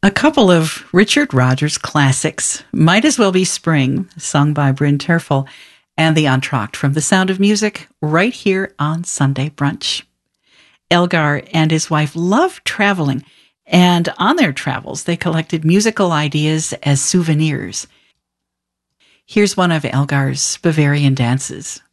A couple of Richard Rodgers classics, Might As Well Be Spring, sung by Bryn Terfel, and The Entr'acte from The Sound of Music, right here on Sunday Brunch. Elgar and his wife loved traveling, and on their travels, they collected musical ideas as souvenirs. Here's one of Elgar's Bavarian dances.